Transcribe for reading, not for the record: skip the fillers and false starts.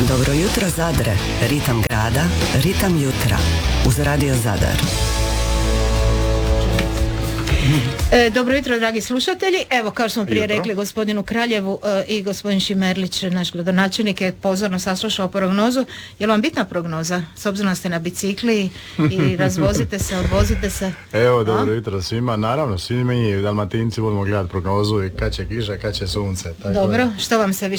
Dobro jutro Zadre, ritam grada, ritam jutra, uz Radio Zadar. Dobro jutro, dragi slušatelji. Evo, kao što smo prije rekli gospodinu Kraljevu i gospodin Šimerlić, naš gradonačelnik, je pozorno saslušao prognozu. Je li vam bitna prognoza? S obzirom da ste na bicikli i razvozite se, odvozite se. Evo, dobro jutro svima. Naravno, svi mi Dalmatinci volimo gledati prognozu i kad će kiša, kad će sunce. Dobro, što vam se više